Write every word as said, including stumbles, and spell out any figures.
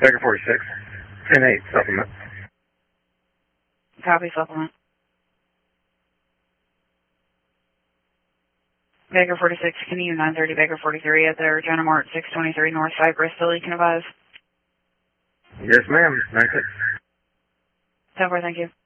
Baker forty-six, ten eight, supplement. Copy, supplement. Baker forty-six, continue nine thirty, Baker forty-three at the Regina Mart, six twenty-three North Cypress, Philly, can advise. Yes, ma'am, nine six. ten four, thank you.